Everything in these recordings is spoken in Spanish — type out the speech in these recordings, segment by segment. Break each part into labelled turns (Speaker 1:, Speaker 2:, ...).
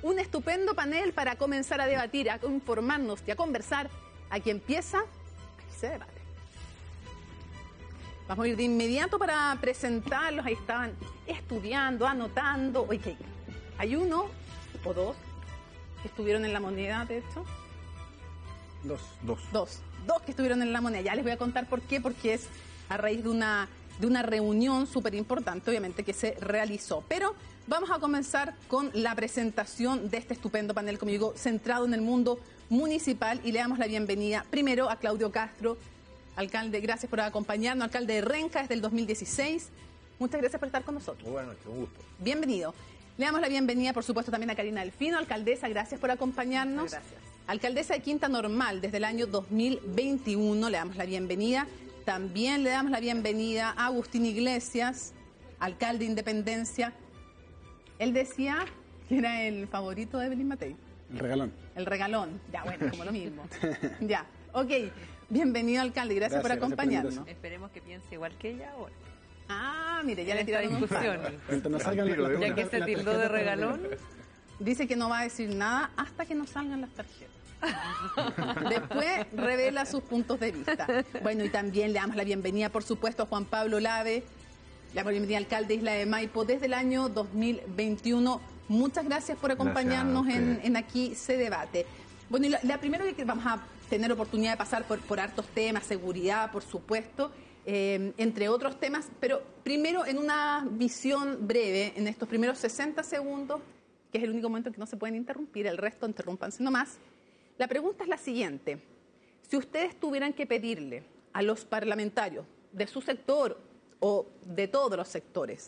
Speaker 1: un estupendo panel para comenzar a debatir, a informarnos y a conversar. Aquí empieza, aquí se debate. Vamos a ir de inmediato para presentarlos. Ahí estaban estudiando, anotando. Oye, hay uno o dos que estuvieron en la moneda, de hecho. Dos que estuvieron en la moneda. Ya les voy a contar por qué, porque es a raíz de una reunión súper importante, obviamente, que se realizó. Pero vamos a comenzar con la presentación de este estupendo panel, como digo, centrado en el mundo municipal, y le damos la bienvenida primero a Claudio Castro, alcalde. Gracias por acompañarnos, alcalde de Renca desde el 2016. Muchas gracias por estar con nosotros.
Speaker 2: Muy buenas noches, un gusto.
Speaker 1: Bienvenido. Le damos la bienvenida, por supuesto, también a Karina Delfino, alcaldesa. Gracias por acompañarnos.
Speaker 3: Muchas gracias.
Speaker 1: Alcaldesa de Quinta Normal desde el año 2021. Le damos la bienvenida. También le damos la bienvenida a Agustín Iglesias, alcalde de Independencia. Él decía que era el favorito de Evelyn Matei.
Speaker 4: El regalón.
Speaker 1: El regalón. Ya, bueno, como lo mismo. Ya, ok. Bienvenido, alcalde. Gracias por acompañarnos.
Speaker 3: Esperemos que piense igual que ella ahora.
Speaker 1: Ah, mire, ya le
Speaker 3: esta
Speaker 1: tiraron
Speaker 3: discusión. Ya que se tildó de regalón.
Speaker 1: Dice que no va a decir nada hasta que nos salgan las tarjetas. Después revela sus puntos de vista. Bueno, y también le damos la bienvenida, por supuesto, a Juan Pablo Lave. Le damos la bienvenida al alcalde de Isla de Maipo desde el año 2021. Muchas gracias por acompañarnos en Aquí se debate. Bueno, y la primera vez que vamos a tener oportunidad de pasar por hartos temas, seguridad, por supuesto, entre otros temas, pero primero en una visión breve, en estos primeros 60 segundos, que es el único momento en que no se pueden interrumpir, el resto interrúmpanse nomás. La pregunta es la siguiente: si ustedes tuvieran que pedirle a los parlamentarios de su sector o de todos los sectores,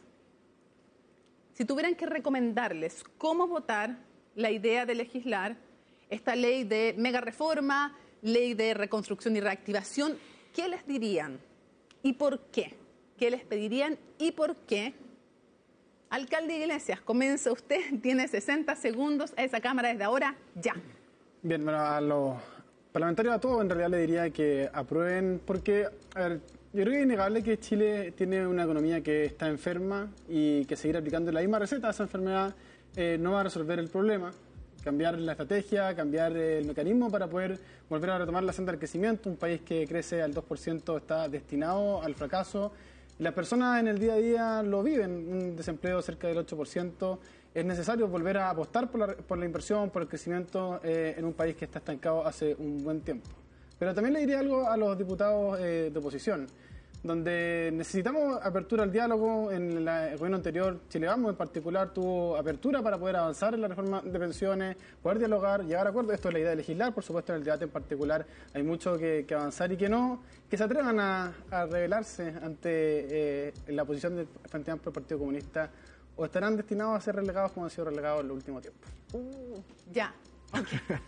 Speaker 1: si tuvieran que recomendarles cómo votar la idea de legislar esta ley de mega reforma, ley de reconstrucción y reactivación, ¿qué les dirían? ¿Y por qué? ¿Qué les pedirían y por qué? Alcalde Iglesias, comienza usted, tiene 60 segundos a esa cámara desde ahora, ya.
Speaker 4: Bien, bueno, a los parlamentarios, a todos en realidad le diría que aprueben, porque, a ver, yo creo que es innegable que Chile tiene una economía que está enferma y que seguir aplicando la misma receta a esa enfermedad no va a resolver el problema. Cambiar la estrategia, cambiar el mecanismo para poder volver a retomar la senda del crecimiento. Un país que crece al 2% está destinado al fracaso. Y las personas en el día a día lo viven, un desempleo cerca del 8%. Es necesario volver a apostar por la inversión, por el crecimiento en un país que está estancado hace un buen tiempo. Pero también le diría algo a los diputados de oposición, donde necesitamos apertura al diálogo. En el gobierno anterior, Chile Vamos en particular, tuvo apertura para poder avanzar en la reforma de pensiones, poder dialogar, llegar a acuerdos. Esto es la idea de legislar, por supuesto, en el debate en particular hay mucho que avanzar y que se atrevan a rebelarse ante la posición del Frente Amplio del Partido Comunista, o estarán destinados a ser relegados como han sido relegados en los últimos tiempos.
Speaker 1: Ya, ok.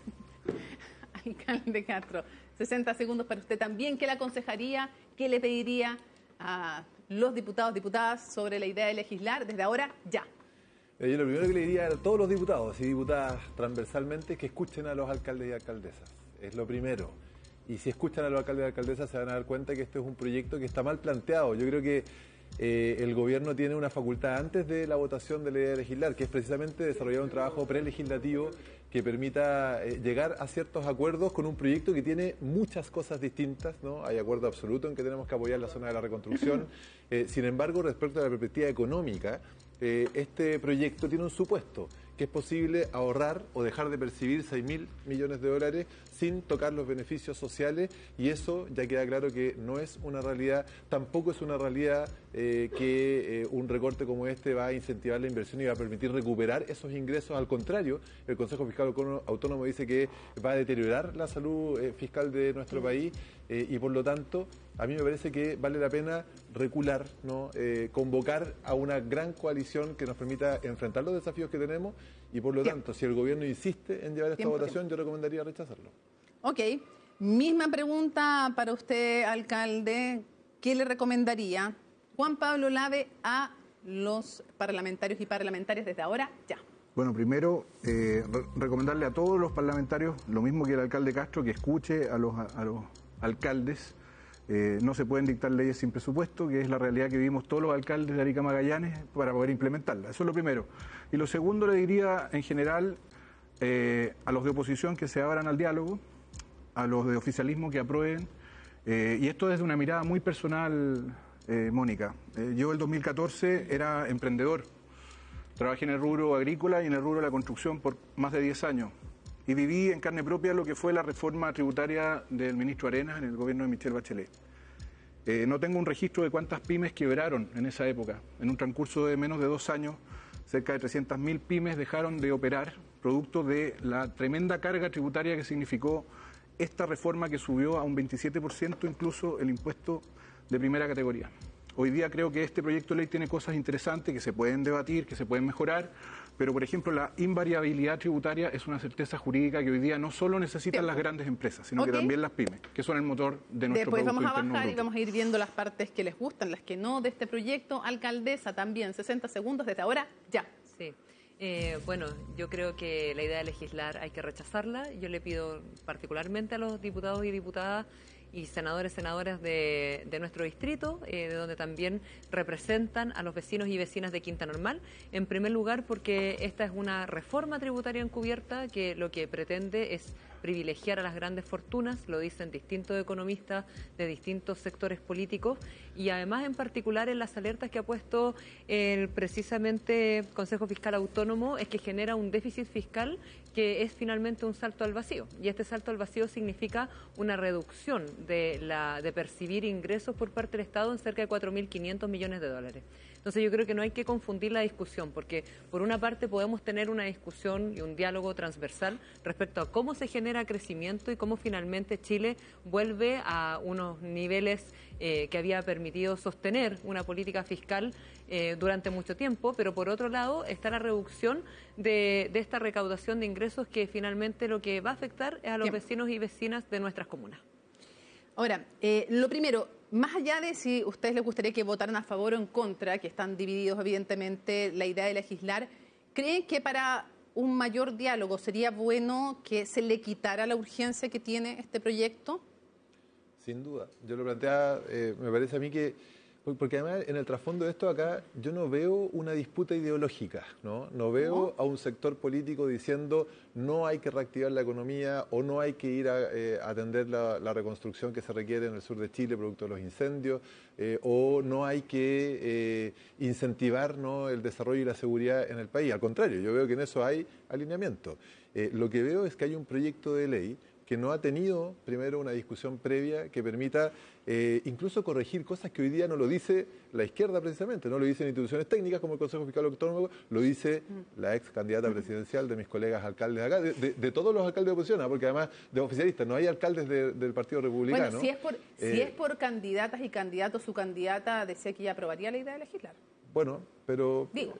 Speaker 1: Alcalde Castro, 60 segundos para usted también. ¿Qué le aconsejaría, qué le pediría a los diputados, diputadas sobre la idea de legislar desde ahora, ya?
Speaker 2: Yo lo primero que le diría a todos los diputados y diputadas transversalmente es que escuchen a los alcaldes y alcaldesas. Es lo primero. Y si escuchan a los alcaldes y alcaldesas se van a dar cuenta que este es un proyecto que está mal planteado. Yo creo que el gobierno tiene una facultad antes de la votación de la idea de legislar, que es precisamente desarrollar un trabajo prelegislativo que permita llegar a ciertos acuerdos con un proyecto que tiene muchas cosas distintas, ¿no? Hay acuerdo absoluto en que tenemos que apoyar la zona de la reconstrucción. Sin embargo, respecto a la perspectiva económica, este proyecto tiene un supuesto, que es posible ahorrar o dejar de percibir 6.000 millones de dólares sin tocar los beneficios sociales, y eso ya queda claro que no es una realidad. Tampoco es una realidad que un recorte como este va a incentivar la inversión y va a permitir recuperar esos ingresos. Al contrario, el Consejo Fiscal Autónomo dice que va a deteriorar la salud fiscal de nuestro país, y por lo tanto a mí me parece que vale la pena recular, ¿no? Convocar a una gran coalición que nos permita enfrentar los desafíos que tenemos, y por lo tanto, si el gobierno insiste en llevar esta votación, yo recomendaría rechazarlo.
Speaker 1: Ok, misma pregunta para usted, alcalde. ¿Qué le recomendaría Juan Pablo Lave a los parlamentarios y parlamentarias desde ahora, ya?
Speaker 5: Bueno, primero, recomendarle a todos los parlamentarios, lo mismo que el alcalde Castro, que escuche a los alcaldes. No se pueden dictar leyes sin presupuesto, que es la realidad que vivimos todos los alcaldes de Arica Magallanes, para poder implementarla. Eso es lo primero. Y lo segundo, le diría en general a los de oposición que se abran al diálogo, a los de oficialismo que aprueben, y esto desde una mirada muy personal, Mónica. Yo el 2014 era emprendedor, trabajé en el rubro agrícola y en el rubro de la construcción por más de 10 años, y viví en carne propia lo que fue la reforma tributaria del ministro Arenas en el gobierno de Michelle Bachelet. No tengo un registro de cuántas pymes quebraron en esa época. En un transcurso de menos de 2 años, cerca de 300.000 pymes dejaron de operar, producto de la tremenda carga tributaria que significó esta reforma que subió a un 27% incluso el impuesto de primera categoría. Hoy día creo que este proyecto de ley tiene cosas interesantes que se pueden debatir, que se pueden mejorar, pero por ejemplo la invariabilidad tributaria es una certeza jurídica que hoy día no solo necesitan las grandes empresas, sino que también las pymes, que son el motor de nuestro
Speaker 1: Después
Speaker 5: Producto
Speaker 1: vamos a
Speaker 5: Interno
Speaker 1: bajar y
Speaker 5: Bruto.
Speaker 1: vamos a ir viendo las partes que les gustan, las que no de este proyecto. Alcaldesa también, 60 segundos desde ahora, ya.
Speaker 3: Sí. Bueno, yo creo que la idea de legislar hay que rechazarla. Yo le pido particularmente a los diputados y diputadas y senadoras de nuestro distrito, de donde también representan a los vecinos y vecinas de Quinta Normal. En primer lugar, porque esta es una reforma tributaria encubierta que lo que pretende es privilegiar a las grandes fortunas, lo dicen distintos economistas de distintos sectores políticos, y además en particular en las alertas que ha puesto el precisamente Consejo Fiscal Autónomo, es que genera un déficit fiscal que es finalmente un salto al vacío, y este salto al vacío significa una reducción de percibir ingresos por parte del Estado en cerca de 4.500 millones de dólares. Entonces yo creo que no hay que confundir la discusión, porque por una parte podemos tener una discusión y un diálogo transversal respecto a cómo se genera crecimiento y cómo finalmente Chile vuelve a unos niveles que había permitido sostener una política fiscal durante mucho tiempo, pero por otro lado está la reducción de esta recaudación de ingresos que finalmente lo que va a afectar es a los vecinos y vecinas de nuestras comunas.
Speaker 1: Ahora, lo primero, más allá de si a ustedes les gustaría que votaran a favor o en contra, que están divididos evidentemente la idea de legislar, ¿creen que para un mayor diálogo sería bueno que se le quitara la urgencia que tiene este proyecto?
Speaker 2: Sin duda. Yo lo planteaba, me parece a mí que, porque además en el trasfondo de esto acá yo no veo una disputa ideológica, no veo a un sector político diciendo no hay que reactivar la economía o no hay que ir a atender la reconstrucción que se requiere en el sur de Chile producto de los incendios o no hay que incentivar el desarrollo y la seguridad en el país. Al contrario, yo veo que en eso hay alineamiento. Lo que veo es que hay un proyecto de ley que no ha tenido, primero, una discusión previa que permita incluso corregir cosas que hoy día no lo dice la izquierda precisamente, no lo dicen instituciones técnicas como el Consejo Fiscal Autónomo, lo dice la ex candidata presidencial de mis colegas alcaldes acá, de todos los alcaldes de oposición, porque además de oficialistas, no hay alcaldes del Partido Republicano.
Speaker 1: Bueno, si es por candidatas y candidatos, su candidata decía que ya aprobaría la idea de legislar.
Speaker 2: Bueno, pero...
Speaker 1: Digo.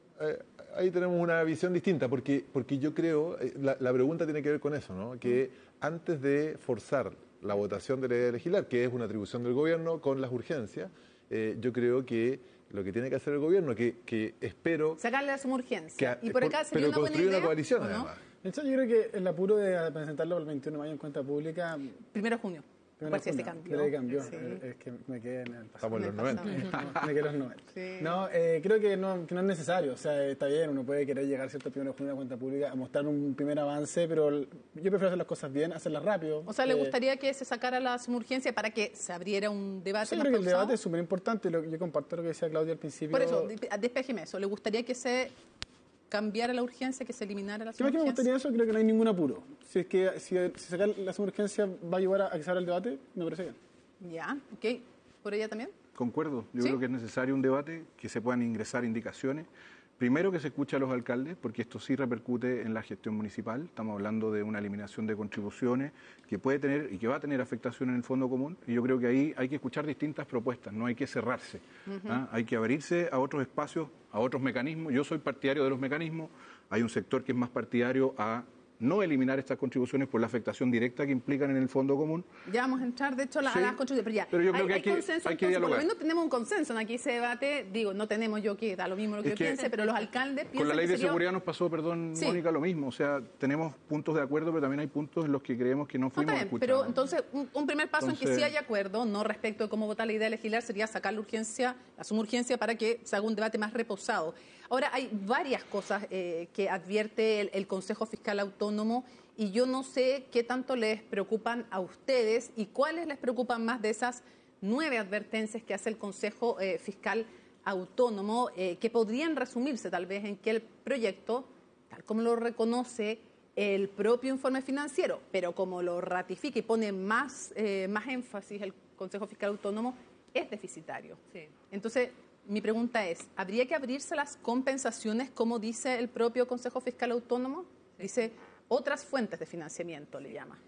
Speaker 2: Ahí tenemos una visión distinta, porque yo creo, la pregunta tiene que ver con eso, ¿no? Que antes de forzar la votación de la idea de legislar, que es una atribución del gobierno con las urgencias, yo creo que lo que tiene que hacer el gobierno, que espero...
Speaker 1: Sacarle a su urgencia. Y por acá sería
Speaker 2: pero
Speaker 1: una buena
Speaker 2: construir
Speaker 1: idea,
Speaker 2: una coalición,
Speaker 1: ¿o no?
Speaker 2: además.
Speaker 4: De hecho, yo creo que el apuro de presentarlo el 21 de mayo en cuenta pública...
Speaker 1: 1 de junio. Por si se cambió.
Speaker 4: Sí. Es que me quedé en el pasado.
Speaker 2: Estamos en los 90.
Speaker 4: Me quedé en los 90.
Speaker 1: Sí.
Speaker 4: No, creo que no es necesario. O sea, está bien, uno puede querer llegar cierto 1 de junio a la cuenta pública, a mostrar un primer avance, pero yo prefiero hacer las cosas bien, hacerlas rápido.
Speaker 1: O sea, ¿le gustaría que se sacara la suma urgencia para que se abriera un debate
Speaker 4: Sí,
Speaker 1: más
Speaker 4: creo que el
Speaker 1: pausado?
Speaker 4: debate es súper importante. Yo comparto lo que decía Claudia al principio.
Speaker 1: Por eso, despéjeme eso. ¿Le gustaría que se cambiara la urgencia, que se eliminara la
Speaker 4: Si
Speaker 1: suma
Speaker 4: más que me
Speaker 1: urgencia?
Speaker 4: gustaría eso, creo que no hay ningún apuro. Si es que si sacar la suma urgencia va a llevar a que se abra el debate, me parece bien.
Speaker 1: Ya, ok. ¿Por ella también?
Speaker 5: Concuerdo, yo
Speaker 1: ¿Sí?
Speaker 5: creo que es necesario un debate, que se puedan ingresar indicaciones. Primero que se escuche a los alcaldes, porque esto sí repercute en la gestión municipal. Estamos hablando de una eliminación de contribuciones que puede tener y que va a tener afectación en el fondo común. Y yo creo que ahí hay que escuchar distintas propuestas, no hay que cerrarse. Hay que abrirse a otros espacios, a otros mecanismos. Yo soy partidario de los mecanismos. Hay un sector que es más partidario a no eliminar estas contribuciones por la afectación directa que implican en el fondo común.
Speaker 1: Ya vamos a entrar, de hecho, a las contribuciones. Pero ya,
Speaker 5: pero yo creo que
Speaker 1: hay consenso,
Speaker 5: hay que
Speaker 1: entonces, por
Speaker 5: dialogar.
Speaker 1: lo menos tenemos un consenso. Aquí se debate, digo, no tenemos yo que da lo mismo lo que
Speaker 5: Es
Speaker 1: yo
Speaker 5: que
Speaker 1: piense, pero los alcaldes piensan
Speaker 5: con la ley
Speaker 1: que
Speaker 5: de
Speaker 1: sería...
Speaker 5: seguridad nos pasó,
Speaker 1: Sí.
Speaker 5: Mónica, lo mismo. O sea, tenemos puntos de acuerdo, pero también hay puntos en los que creemos que no
Speaker 1: No,
Speaker 5: fuimos
Speaker 1: está bien,
Speaker 5: escuchados.
Speaker 1: pero entonces un primer paso en que
Speaker 5: Entonces-
Speaker 1: sí haya acuerdo, no respecto de cómo votar la idea de legislar, sería sacar la urgencia, la suma urgencia para que se haga un debate más reposado. Ahora, hay varias cosas que advierte el Consejo Fiscal Autónomo y yo no sé qué tanto les preocupan a ustedes y cuáles les preocupan más de esas 9 advertencias que hace el Consejo Fiscal Autónomo, que podrían resumirse tal vez en que el proyecto, tal como lo reconoce el propio informe financiero, pero como lo ratifica y pone más énfasis el Consejo Fiscal Autónomo, es deficitario.
Speaker 3: Sí.
Speaker 1: Entonces, mi pregunta es, ¿habría que abrirse las compensaciones como dice el propio Consejo Fiscal Autónomo? Dice otras fuentes de financiamiento, le llama.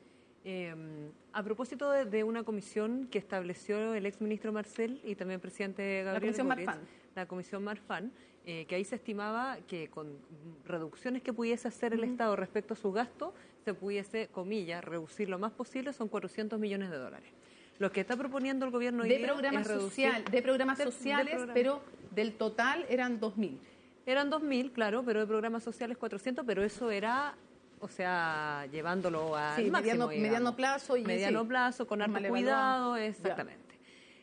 Speaker 3: A propósito de una comisión que estableció el exministro Marcel y también el presidente Gabriel Boric, la comisión Marfan, que ahí se estimaba que con reducciones que pudiese hacer el Estado respecto a su gasto, se pudiese, comillas, reducir lo más posible, son 400 millones de dólares. Lo que está proponiendo el gobierno hoy día es reducir...
Speaker 1: De programas sociales, pero del total eran 2.000.
Speaker 3: Eran 2.000, claro, pero de programas sociales 400, pero eso era... O sea, llevándolo al máximo,
Speaker 1: mediano plazo.
Speaker 3: Mediano plazo, con harto cuidado, exactamente.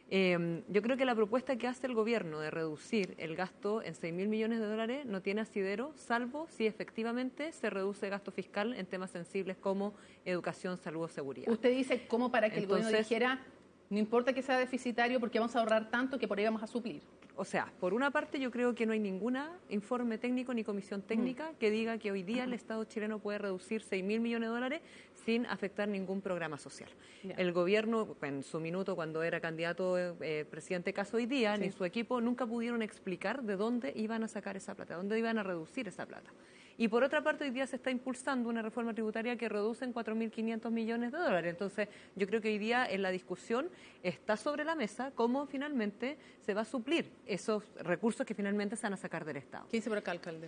Speaker 3: Yo creo que la propuesta que hace el gobierno de reducir el gasto en 6.000 millones de dólares no tiene asidero, salvo si efectivamente se reduce gasto fiscal en temas sensibles como educación, salud o seguridad.
Speaker 1: Usted dice, ¿cómo para que el gobierno dijera, no importa que sea deficitario porque vamos a ahorrar tanto que por ahí vamos a suplir?
Speaker 3: O sea, por una parte yo creo que no hay ningún informe técnico ni comisión técnica que diga que hoy día el Estado chileno puede reducir 6.000 millones de dólares sin afectar ningún programa social. El gobierno, en su minuto, cuando era candidato presidente caso hoy día, ni su equipo nunca pudieron explicar de dónde iban a sacar esa plata, dónde iban a reducir esa plata. Y por otra parte, hoy día se está impulsando una reforma tributaria que reduce en 4.500 millones de dólares. Entonces, yo creo que hoy día en la discusión está sobre la mesa cómo finalmente se va a suplir esos recursos que finalmente se van a sacar del Estado.
Speaker 1: ¿Qué dice por acá, alcalde?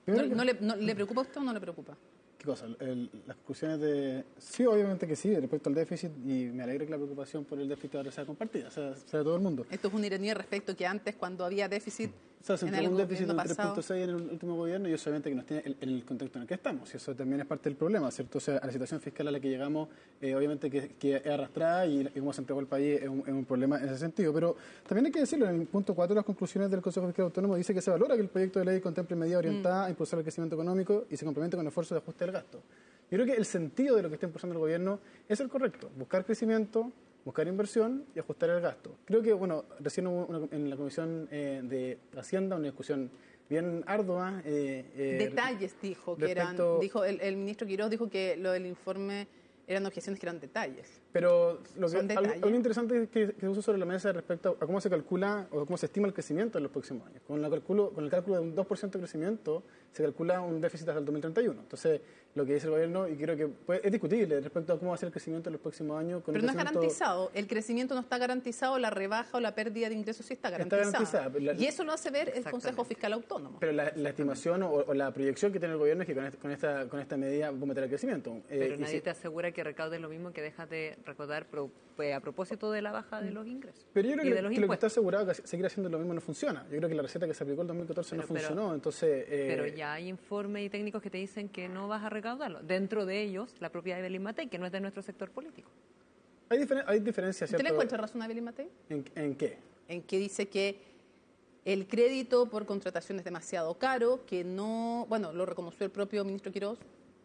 Speaker 1: ¿Le preocupa a usted o no le preocupa?
Speaker 4: ¿Qué cosa? Las conclusiones de... Sí, obviamente que sí, respecto al déficit, y me alegra que la preocupación por el déficit ahora sea compartida, o sea de todo el mundo.
Speaker 1: Esto es una ironía respecto que antes, cuando había déficit...
Speaker 4: O sea, se entregó un déficit del 3.6 en el último gobierno y eso obviamente que nos tiene en el contexto en el que estamos. Y eso también es parte del problema, ¿cierto? O sea, a la situación fiscal a la que llegamos, obviamente que es arrastrada y cómo se entregó el país es un problema en ese sentido. Pero también hay que decirlo, en el punto 4 de las conclusiones del Consejo Fiscal Autónomo dice que se valora que el proyecto de ley contemple medidas orientadas a impulsar el crecimiento económico y se complemente con esfuerzos de ajuste del gasto. Yo creo que el sentido de lo que está impulsando el gobierno es el correcto, buscar crecimiento, buscar inversión y ajustar el gasto. Creo que, bueno, recién hubo en la Comisión de Hacienda una discusión bien ardua.
Speaker 1: Detalles dijo que dijo el ministro Quiroz dijo que lo del informe eran objeciones que eran detalles.
Speaker 4: Pero algo interesante que se puso sobre la mesa respecto a cómo se calcula o cómo se estima el crecimiento en los próximos años. Con el cálculo de un 2% de crecimiento se calcula un déficit hasta el 2031. Entonces, lo que dice el gobierno, y creo que es discutible respecto a cómo va a ser el crecimiento en los próximos años.
Speaker 1: Pero no es garantizado. El crecimiento no está garantizado, la rebaja o la pérdida de ingresos sí está garantizada. Y eso lo hace ver el Consejo Fiscal Autónomo.
Speaker 4: Pero la estimación o la proyección que tiene el gobierno es que con esta medida va a meter el crecimiento.
Speaker 3: Pero nadie te asegura que recaudes lo mismo que dejas de recaudar a propósito de la baja de los ingresos.
Speaker 4: Pero yo creo que lo que está asegurado que seguir haciendo lo mismo no funciona. Yo creo que la receta que se aplicó el 2014 no funcionó. Entonces,
Speaker 3: pero ya hay informes y técnicos que te dicen que no vas a recaudarlo. Dentro de ellos, la propia Evelyn Matei, que no es de nuestro sector político.
Speaker 4: Hay diferencias, ¿cierto?
Speaker 1: ¿Usted le encuentra razón a Evelyn Matei?
Speaker 4: ¿En qué?
Speaker 1: En que dice que el crédito por contratación es demasiado caro, que no, bueno, lo reconoció el propio ministro Quiroz,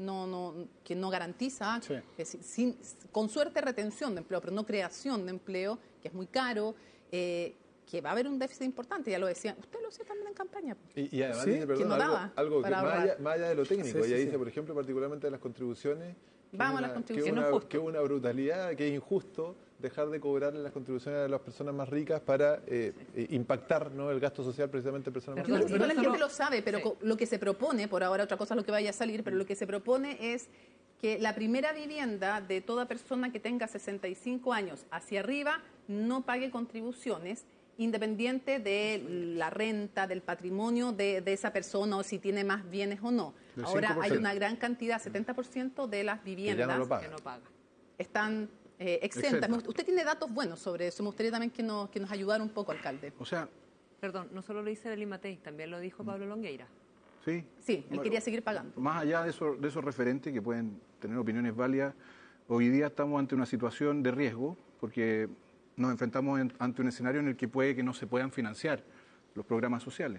Speaker 1: que no garantiza, con suerte retención de empleo, pero no creación de empleo, que es muy caro, que va a haber un déficit importante, ya lo decía, usted lo decía también en campaña.
Speaker 2: Y además dice, perdón,
Speaker 1: que no daba
Speaker 2: algo que más allá de lo técnico, ella dice,
Speaker 1: sí.
Speaker 2: por ejemplo, particularmente de las contribuciones,
Speaker 1: Vamos a las contribuciones.
Speaker 2: Que es una brutalidad, que es injusto dejar de cobrarle las contribuciones a las personas más ricas para impactar, ¿no?, el gasto social precisamente en personas más ricas.
Speaker 1: No, la gente lo sabe, pero lo que se propone, por ahora otra cosa es lo que vaya a salir, pero lo que se propone es que la primera vivienda de toda persona que tenga 65 años hacia arriba no pague contribuciones, independiente de la renta, del patrimonio de esa persona o si tiene más bienes o no. Ahora hay una gran cantidad, 70% de las viviendas
Speaker 3: que no paga.
Speaker 1: Están exentas. Usted tiene datos buenos sobre eso. Me gustaría también que nos ayudara un poco, alcalde.
Speaker 5: O sea...
Speaker 3: Perdón, no solo lo dice Evelyn Matei, también lo dijo Pablo Longueira.
Speaker 5: Sí.
Speaker 1: Sí, él quería seguir pagando.
Speaker 5: Más allá de esos referentes que pueden tener opiniones válidas, hoy día estamos ante una situación de riesgo porque nos enfrentamos ante un escenario en el que puede que no se puedan financiar los programas sociales.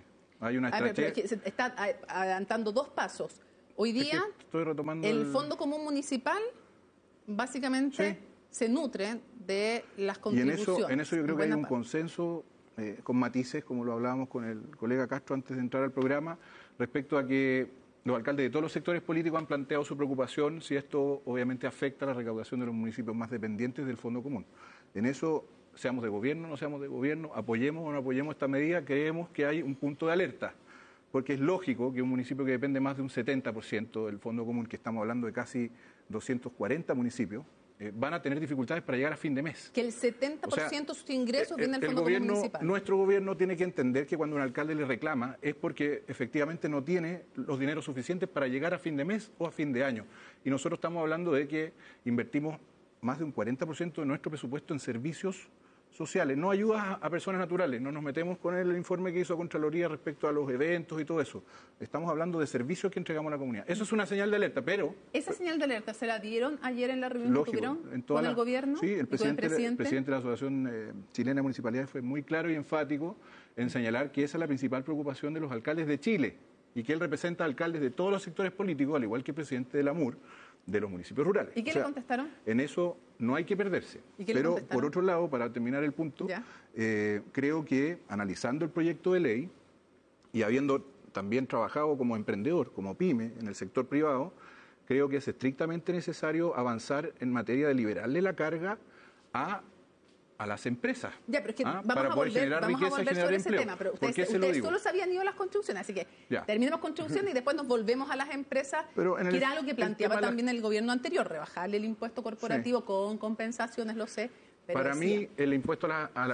Speaker 5: Hay una
Speaker 1: Pero
Speaker 5: estrechez.
Speaker 1: es que se está adelantando 2 pasos. Hoy
Speaker 5: Es que
Speaker 1: día,
Speaker 5: estoy retomando
Speaker 1: el Fondo Común Municipal básicamente se nutre de las
Speaker 5: Y
Speaker 1: contribuciones.
Speaker 5: en eso yo creo que hay
Speaker 1: buena
Speaker 5: un
Speaker 1: parte.
Speaker 5: consenso con matices, como lo hablábamos con el colega Castro antes de entrar al programa, respecto a que los alcaldes de todos los sectores políticos han planteado su preocupación si esto obviamente afecta la recaudación de los municipios más dependientes del Fondo Común. En eso, seamos de gobierno, no seamos de gobierno, apoyemos o no apoyemos esta medida, creemos que hay un punto de alerta, porque es lógico que un municipio que depende más de un 70% del Fondo Común, que estamos hablando de casi 240 municipios, van a tener dificultades para llegar a fin de mes.
Speaker 1: Que el 70% de sus ingresos viene del
Speaker 5: el
Speaker 1: Fondo Común
Speaker 5: gobierno,
Speaker 1: Municipal.
Speaker 5: nuestro gobierno tiene que entender que cuando un alcalde le reclama es porque efectivamente no tiene los dineros suficientes para llegar a fin de mes o a fin de año. Y nosotros estamos hablando de que invertimos más de un 40% de nuestro presupuesto en servicios sociales, no ayudas a personas naturales. No nos metemos con el informe que hizo Contraloría respecto a los eventos y todo eso. Estamos hablando de servicios que entregamos a la comunidad. Eso es una señal de alerta, pero...
Speaker 1: ¿Esa señal de alerta se la dieron ayer en la reunión que
Speaker 5: Lógico,
Speaker 1: tuvieron
Speaker 5: en toda
Speaker 1: con
Speaker 5: la-
Speaker 1: el gobierno?
Speaker 5: Sí,
Speaker 1: y
Speaker 5: el
Speaker 1: con
Speaker 5: presidente de la Asociación Chilena de Municipalidades fue muy claro y enfático en señalar que esa es la principal preocupación de los alcaldes de Chile y que él representa a alcaldes de todos los sectores políticos, al igual que el presidente de la MUR, de los municipios rurales.
Speaker 1: ¿Y qué le contestaron?
Speaker 5: En eso no hay que perderse.
Speaker 1: ¿Y qué le
Speaker 5: Pero,
Speaker 1: contestaron?
Speaker 5: por otro lado, para terminar el punto,
Speaker 1: Ya.
Speaker 5: creo que analizando el proyecto de ley y habiendo también trabajado como emprendedor, como pyme, en el sector privado, creo que es estrictamente necesario avanzar en materia de liberarle la carga a las empresas.
Speaker 1: Ya, pero es que vamos
Speaker 5: para
Speaker 1: a
Speaker 5: poder
Speaker 1: volver,
Speaker 5: generar
Speaker 1: vamos a
Speaker 5: riqueza y
Speaker 1: volver
Speaker 5: generar
Speaker 1: sobre ese
Speaker 5: empleo.
Speaker 1: tema, pero
Speaker 5: ¿Por qué
Speaker 1: ustedes,
Speaker 5: se lo
Speaker 1: ustedes
Speaker 5: digo?
Speaker 1: solo se habían ido a las construcciones, así que
Speaker 5: Ya.
Speaker 1: terminemos construcciones y después nos volvemos a las empresas,
Speaker 5: Pero en
Speaker 1: que
Speaker 5: el-
Speaker 1: era algo que
Speaker 5: el
Speaker 1: planteaba
Speaker 5: tema de la-
Speaker 1: también el gobierno anterior, rebajarle el impuesto corporativo con compensaciones, lo sé. Pero
Speaker 5: Para
Speaker 1: decía,
Speaker 5: mí, el impuesto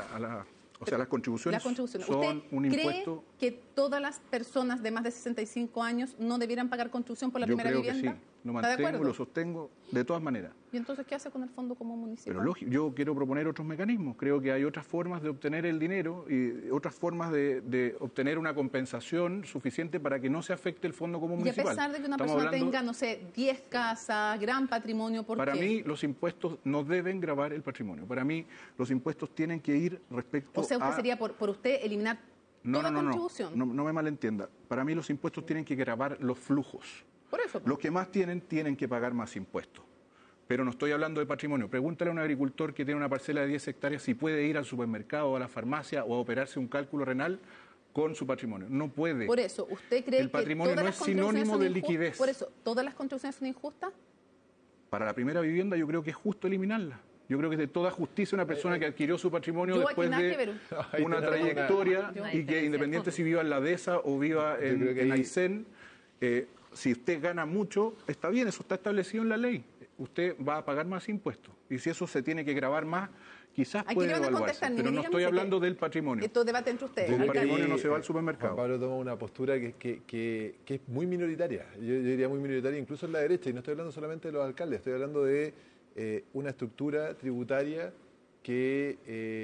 Speaker 5: o sea, las contribuciones,
Speaker 1: las contribuciones.
Speaker 5: son
Speaker 1: ¿Usted
Speaker 5: un
Speaker 1: cree
Speaker 5: impuesto...
Speaker 1: que todas las personas de más de 65 años no debieran pagar contribución por la
Speaker 5: Yo
Speaker 1: primera
Speaker 5: creo
Speaker 1: vivienda?
Speaker 5: que sí, lo
Speaker 1: ¿Está de
Speaker 5: mantengo,
Speaker 1: acuerdo?
Speaker 5: lo sostengo, de todas maneras.
Speaker 1: ¿Y entonces qué hace con el Fondo Común Municipal?
Speaker 5: Pero lógico, yo quiero proponer otros mecanismos. Creo que hay otras formas de obtener el dinero y otras formas de obtener una compensación suficiente para que no se afecte el Fondo Común
Speaker 1: Y a
Speaker 5: Municipal.
Speaker 1: pesar de que una
Speaker 5: Estamos
Speaker 1: persona
Speaker 5: hablando-
Speaker 1: tenga, no sé, 10 casas, gran patrimonio, ¿por
Speaker 5: Para
Speaker 1: qué?
Speaker 5: mí, los impuestos no deben gravar el patrimonio. Para mí, los impuestos tienen que ir respecto
Speaker 1: O sea, usted
Speaker 5: a...
Speaker 1: sería por usted eliminar toda contribución.
Speaker 5: No me malentienda. Para mí, los impuestos tienen que gravar los flujos.
Speaker 1: Por eso.
Speaker 5: Los que más tienen que pagar más impuestos. Pero no estoy hablando de patrimonio. Pregúntale a un agricultor que tiene una parcela de 10 hectáreas si puede ir al supermercado o a la farmacia o a operarse un cálculo renal con su patrimonio. No puede.
Speaker 1: Por eso, ¿usted cree
Speaker 5: El patrimonio
Speaker 1: que todas
Speaker 5: no
Speaker 1: las
Speaker 5: es
Speaker 1: contribuciones
Speaker 5: sinónimo
Speaker 1: son
Speaker 5: de
Speaker 1: injustas?
Speaker 5: liquidez.
Speaker 1: Por eso, ¿todas las contribuciones son injustas?
Speaker 5: Para la primera vivienda yo creo que es justo eliminarla. Yo creo que es de toda justicia una persona que adquirió su patrimonio
Speaker 1: Yo aquí
Speaker 5: después
Speaker 1: nada que
Speaker 5: de
Speaker 1: ver.
Speaker 2: Ahí
Speaker 5: una
Speaker 2: tenemos
Speaker 5: trayectoria
Speaker 3: una
Speaker 5: y que
Speaker 3: diferencia.
Speaker 5: independiente si viva en la DESA o viva
Speaker 2: Yo creo que
Speaker 5: en
Speaker 2: ahí-
Speaker 5: Aysén, si usted gana mucho, está bien, eso está establecido en la ley. Usted va a pagar más impuestos. Y si eso se tiene que grabar más, quizás
Speaker 1: Aquí
Speaker 5: puede
Speaker 1: le van a
Speaker 5: evaluarse.
Speaker 1: contestar,
Speaker 5: Pero
Speaker 1: ni
Speaker 5: no
Speaker 1: dígame
Speaker 5: estoy
Speaker 1: si
Speaker 5: hablando
Speaker 1: que-
Speaker 5: del patrimonio.
Speaker 1: Esto es debate entre ustedes.
Speaker 5: El
Speaker 2: Yo creo
Speaker 1: Alcalde.
Speaker 2: que
Speaker 5: patrimonio
Speaker 2: ahí,
Speaker 5: no se va al supermercado.
Speaker 2: Juan Pablo toma una postura que es muy minoritaria. Yo diría muy minoritaria, incluso en la derecha. Y no estoy hablando solamente de los alcaldes, estoy hablando de una estructura tributaria que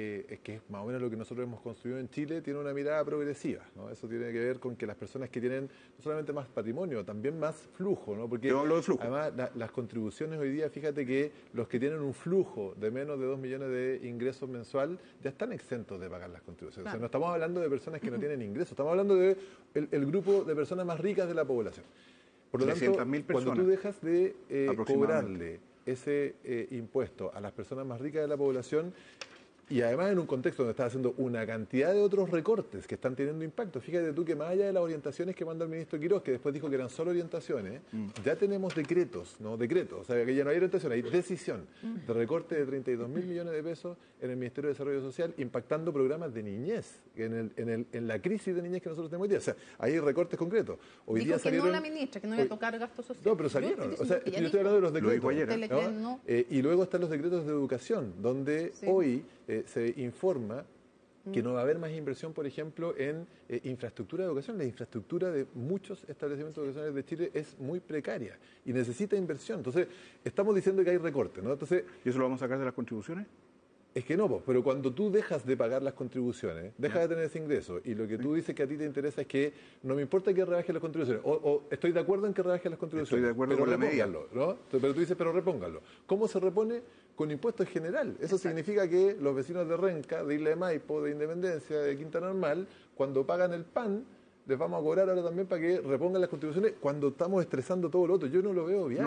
Speaker 2: es más o menos lo que nosotros hemos construido en Chile, tiene una mirada progresiva, ¿no? Eso tiene que ver con que las personas que tienen no solamente más patrimonio, también más flujo, ¿no? Porque
Speaker 5: Yo hablo de flujo.
Speaker 2: además las contribuciones hoy día, fíjate que los que tienen un flujo de menos de 2 millones de ingresos mensual ya están exentos de pagar las contribuciones. O sea,
Speaker 1: Claro.
Speaker 2: no estamos hablando de personas que no tienen ingresos, estamos hablando de el grupo de personas más ricas de la población. Por lo tanto,
Speaker 5: 300.000
Speaker 2: cuando tú
Speaker 5: personas,
Speaker 2: dejas de
Speaker 5: aproximadamente.
Speaker 2: cobrarle ese impuesto a las personas más ricas de la población, y además en un contexto donde estás haciendo una cantidad de otros recortes que están teniendo impacto. Fíjate tú que más allá de las orientaciones que manda el ministro Quirós, que después dijo que eran solo orientaciones, ya tenemos decretos, o sea, que ya no hay orientación, hay decisión de recorte de 32.000 millones de pesos en el Ministerio de Desarrollo Social, impactando programas de niñez, en la crisis de niñez que nosotros tenemos hoy día. O sea, hay recortes concretos. Hoy
Speaker 1: Dijo
Speaker 2: día
Speaker 1: que
Speaker 2: salieron...
Speaker 1: no la ministra, que no iba a tocar gastos sociales.
Speaker 2: No, pero salieron.
Speaker 1: Yo
Speaker 2: O sea,
Speaker 1: estoy
Speaker 2: yo
Speaker 1: diciendo que
Speaker 2: estoy
Speaker 1: ya
Speaker 2: hablando de los
Speaker 5: Lo
Speaker 2: decretos.
Speaker 5: dijo ayer.
Speaker 1: ¿Usted le
Speaker 2: ¿no?
Speaker 1: creen? No.
Speaker 2: Y luego están los decretos de educación, donde
Speaker 1: Sí.
Speaker 2: hoy se informa que no va a haber más inversión, por ejemplo, en infraestructura de educación. La infraestructura de muchos establecimientos educacionales de Chile es muy precaria y necesita inversión. Entonces, estamos diciendo que hay recortes, ¿no? Entonces,
Speaker 5: ¿Y eso lo vamos a sacar de las contribuciones?
Speaker 2: es que no, pero cuando tú dejas de pagar las contribuciones, dejas de tener ese ingreso, y lo que tú dices que a ti te interesa es que no me importa que rebajes las contribuciones, o estoy de acuerdo en que rebajes las contribuciones,
Speaker 5: Estoy de acuerdo
Speaker 2: pero
Speaker 5: con la medida.
Speaker 2: repónganlo, ¿no? Pero tú dices, pero repónganlo. ¿Cómo se repone? Con impuesto en general. Eso significa que los vecinos de Renca, de Isla de Maipo, de Independencia, de Quinta Normal, cuando pagan el pan, les vamos a cobrar ahora también para que repongan las contribuciones cuando estamos estresando todo lo otro. Yo no lo veo bien.